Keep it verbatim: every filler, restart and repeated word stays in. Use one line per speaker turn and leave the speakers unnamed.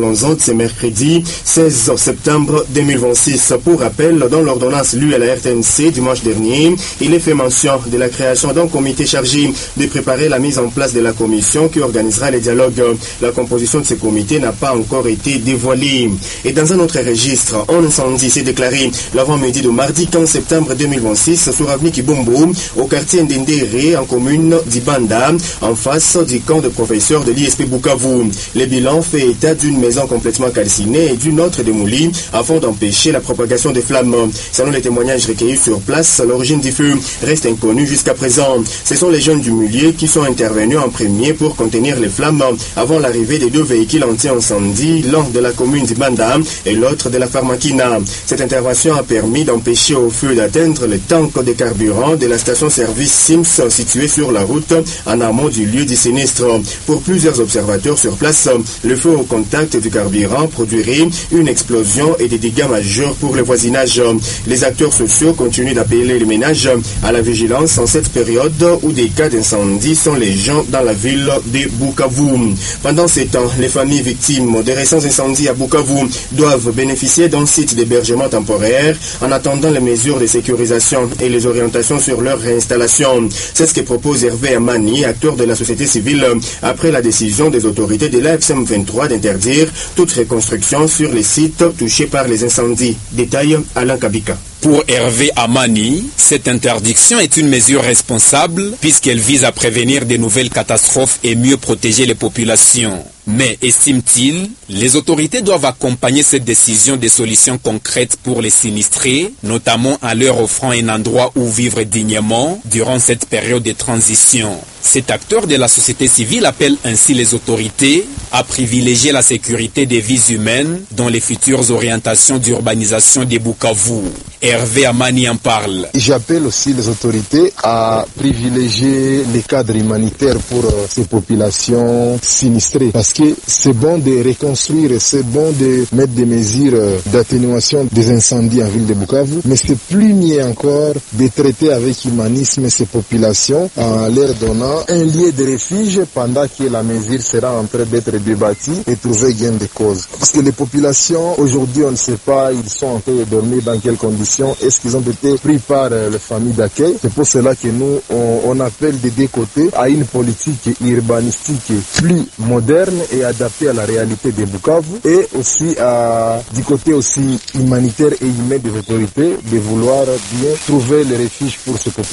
parlons-en de ce mercredi seize septembre deux mille vingt-six. Pour rappel, dans l'ordonnance lue à la R T N C dimanche dernier, il est fait mention de la création d'un comité chargé de préparer la mise en place de la commission qui organisera les dialogues. La composition de ce comité n'a pas encore été dévoilée. Et dans un autre registre, un incendie s'est déclaré l'avant-midi de mardi quinze septembre deux mille vingt-six sur avenue Kibombo, au quartier Ndendere, en commune d'Ibanda, en face du camp de professeurs de l'I S P Bukavu. Le bilan fait état d'une maison complètement calcinée et d'une autre démolie afin d'empêcher la propagation des flammes. Selon les témoignages recueillis sur place, l'origine du feu reste inconnue jusqu'à présent. Ce sont les jeunes du milieu qui sont intervenus en premier pour contenir les flammes avant l'arrivée des deux véhicules anti-incendie, l'un de la commune d'Ibanda et l'autre de la Pharmakina. Cette intervention a permis d'empêcher au feu d'atteindre le tank de carburant de la station-service Sims située sur la route en amont du lieu du sinistre. Pour plusieurs observateurs sur place, le feu au contact du carburant produirait une explosion et des dégâts majeurs pour le voisinage. Les acteurs sociaux continuent d'appeler les ménages à la vigilance en cette période où des cas d'incendie sont légion dans la ville de Bukavu. Pendant ces temps, les familles victimes des récents incendies à Bukavu doivent bénéficier d'un site d'hébergement temporaire en attendant les mesures de sécurisation et les orientations sur leur réinstallation. C'est ce que propose Hervé Amani, acteur de la société civile, après la décision des autorités de l'A F C M vingt-trois d'interdire toute reconstruction sur les sites touchés par les incendies. Détail Alain Kabika.
Pour Hervé Amani, cette interdiction est une mesure responsable puisqu'elle vise à prévenir de nouvelles catastrophes et mieux protéger les populations. Mais, estime-t-il, les autorités doivent accompagner cette décision des solutions concrètes pour les sinistrés, notamment en leur offrant un endroit où vivre dignement durant cette période de transition. Cet acteur de la société civile appelle ainsi les autorités à privilégier la sécurité des vies humaines dans les futures orientations d'urbanisation des Bukavu. Hervé Amani en parle.
J'appelle aussi les autorités à privilégier les cadres humanitaires pour euh, ces populations sinistrées. Parce que c'est bon de reconstruire, c'est bon de mettre des mesures euh, d'atténuation des incendies en ville de Bukavu, mais c'est plus mieux encore de traiter avec humanisme ces populations en leur donnant un lieu de refuge pendant que la mesure sera en train d'être débattue et trouver gain de cause. Parce que les populations, aujourd'hui, on ne sait pas, ils sont en train de dormir dans quelles conditions, est-ce qu'ils ont été pris par euh, les familles d'accueil. C'est pour cela que nous, on, on appelle des deux côtés à une politique urbanistique plus moderne et adaptée à la réalité de Bukavu, et aussi à, du côté aussi humanitaire et humain des autorités, de vouloir bien trouver les refuges pour ces populations.